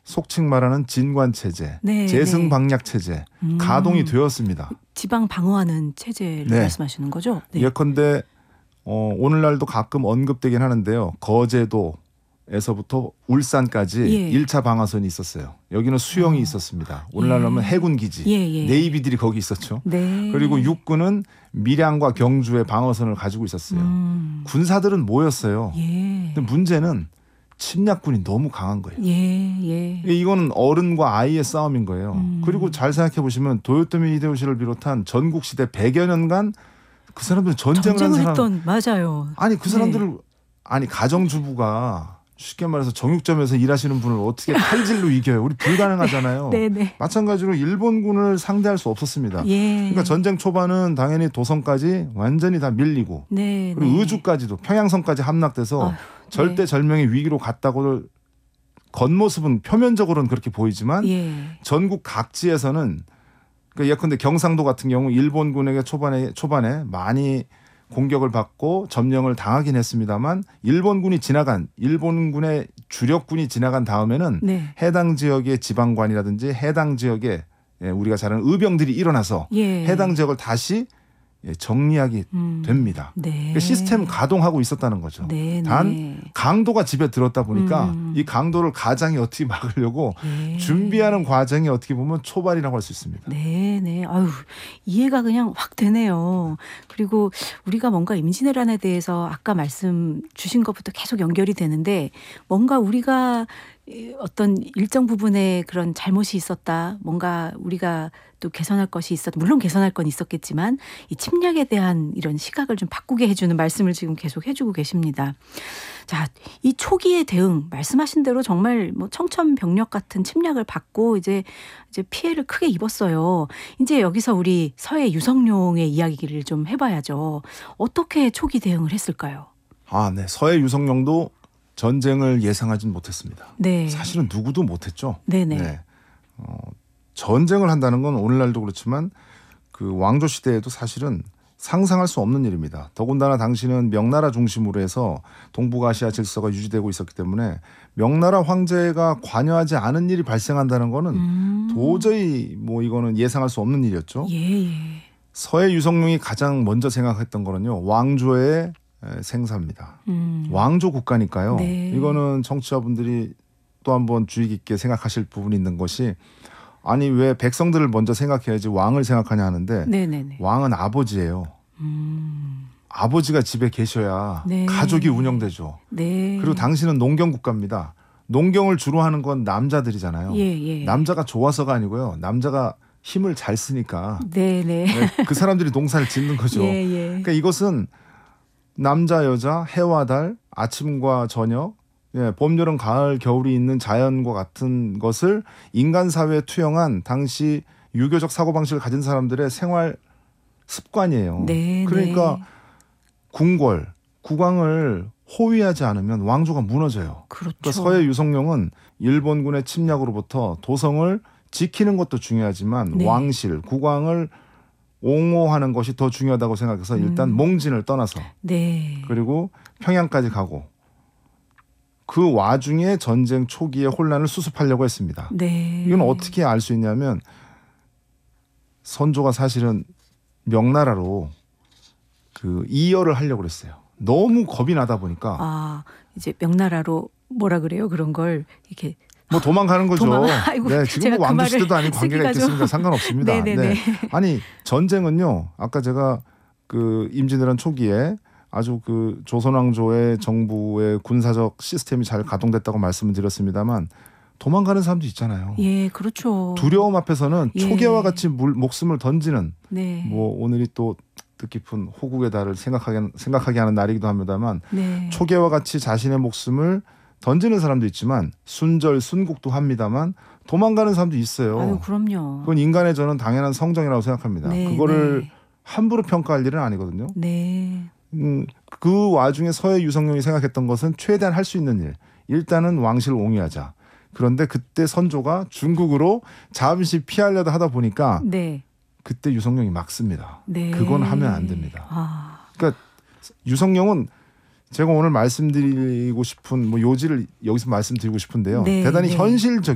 속칭 말하는 진관 체제, 네, 재승 방약 체제 가동이 되었습니다. 지방 방어하는 체제를 네. 말씀하시는 거죠? 네. 예컨대 오늘날도 가끔 언급되긴 하는데요. 거제도에서부터 울산까지 예. 1차 방어선이 있었어요. 여기는 수영이 있었습니다. 오늘날로 하면 해군 기지, 네이비들이 거기 있었죠. 네. 그리고 육군은 밀양과 경주의 방어선을 가지고 있었어요. 군사들은 모였어요. 예. 근데 문제는 침략군이 너무 강한 거예요. 예. 이거는 어른과 아이의 싸움인 거예요. 그리고 잘 생각해 보시면 도요토미 히데요시를 비롯한 전국 시대 100여 년간 그 사람들은 전쟁을 한 사람. 했던 맞아요. 아니 그 사람들을 아니 가정주부가 쉽게 말해서 정육점에서 일하시는 분을 어떻게 칼질로 이겨요? 우리 불가능하잖아요. 네네. 마찬가지로 일본군을 상대할 수 없었습니다. 예. 그러니까 전쟁 초반은 당연히 도성까지 완전히 다 밀리고 네. 그리고 의주까지도 평양성까지 함락돼서 절대절명의 위기로 갔다고 겉모습은 표면적으로는 그렇게 보이지만 전국 각지에서는 그러니까 예컨대 경상도 같은 경우 일본군에게 초반에 많이 공격을 받고 점령을 당하긴 했습니다만 일본군의 주력군이 지나간 다음에는 해당 지역의 지방관이라든지 해당 지역에 우리가 잘 아는 의병들이 일어나서 해당 지역을 다시 정리하게 됩니다. 그러니까 시스템 가동하고 있었다는 거죠. 단 강도가 집에 들었다 보니까 이 강도를 가장이 어떻게 막으려고 준비하는 과정이 어떻게 보면 초반이라고 할 수 있습니다. 네. 아유, 이해가 그냥 확 되네요. 그리고 우리가 뭔가 임진왜란에 대해서 아까 말씀 주신 것부터 계속 연결이 되는데 뭔가 우리가 어떤 일정 부분에 그런 잘못이 있었다. 뭔가 우리가 또 개선할 것이 있었다. 물론 개선할 건 있었겠지만 이 침략에 대한 이런 시각을 좀 바꾸게 해주는 말씀을 지금 계속 해주고 계십니다. 자, 이 초기의 대응 말씀하신 대로 정말 뭐 청천벽력 같은 침략을 받고 이제 피해를 크게 입었어요. 이제 여기서 우리 서해 유성룡의 이야기를 좀 해봐야죠. 어떻게 초기 대응을 했을까요? 네. 서해 유성룡도 전쟁을 예상하진 못했습니다. 사실은 누구도 못했죠. 네네. 전쟁을 한다는 건 오늘날도 그렇지만 그 왕조 시대에도 사실은 상상할 수 없는 일입니다. 더군다나 당시는 명나라 중심으로 해서 동북아시아 질서가 유지되고 있었기 때문에 명나라 황제가 관여하지 않은 일이 발생한다는 거는 도저히 뭐 이거는 예상할 수 없는 일이었죠. 서해 유성룡이 가장 먼저 생각했던 거는요. 왕조의 생사입니다. 왕조 국가니까요. 이거는 청취자분들이 또 한번 주의 깊게 생각하실 부분이 있는 것이 아니 왜 백성들을 먼저 생각해야지 왕을 생각하냐 하는데 왕은 아버지예요. 아버지가 집에 계셔야 가족이 운영되죠. 그리고 당신은 농경 국가입니다. 농경을 주로 하는 건 남자들이잖아요. 남자가 좋아서가 아니고요. 남자가 힘을 잘 쓰니까 그 사람들이 농사를 짓는 거죠. 그러니까 이것은 남자, 여자, 해와 달, 아침과 저녁, 봄, 여름, 가을, 겨울이 있는 자연과 같은 것을 인간 사회에 투영한 당시 유교적 사고방식을 가진 사람들의 생활 습관이에요. 그러니까 궁궐, 국왕을 호위하지 않으면 왕조가 무너져요. 그러니까 서해 유성룡은 일본군의 침략으로부터 도성을 지키는 것도 중요하지만 왕실, 국왕을 옹호하는 것이 더 중요하다고 생각해서 일단 몽진을 떠나서 그리고 평양까지 가고 그 와중에 전쟁 초기에 혼란을 수습하려고 했습니다. 이건 어떻게 알 수 있냐면 선조가 사실은 명나라로 그 이열을 하려고 그랬어요. 너무 겁이 나다 보니까 이제 명나라로 뭐라 그래요? 그런 걸 이렇게 뭐 도망가는 거죠. 지금 왕조 시대도 아니고 관계가 있겠습니까? 상관없습니다. 아니 전쟁은요. 아까 제가 그 임진왜란 초기에 아주 그 조선왕조의 정부의 군사적 시스템이 잘 가동됐다고 말씀을 드렸습니다만 도망가는 사람도 있잖아요. 그렇죠. 두려움 앞에서는 초계와 같이 목숨을 던지는 뭐 오늘이 또 뜻깊은 호국의 달을 생각하게 하는 날이기도 합니다만 초계와 같이 자신의 목숨을 던지는 사람도 있지만 순절 순국도 합니다만 도망가는 사람도 있어요. 그럼요. 그건 인간의 저는 당연한 성정이라고 생각합니다. 그거를 함부로 평가할 일은 아니거든요. 그 와중에 서해 유성룡이 생각했던 것은 최대한 할 수 있는 일. 일단은 왕실을 옹위하자. 그런데 그때 선조가 중국으로 잠시 피하려다 하다 보니까 그때 유성룡이 막습니다. 그건 하면 안 됩니다. 그러니까 유성룡은 제가 오늘 말씀드리고 싶은 뭐 요지를 여기서 말씀드리고 싶은데요. 대단히 현실적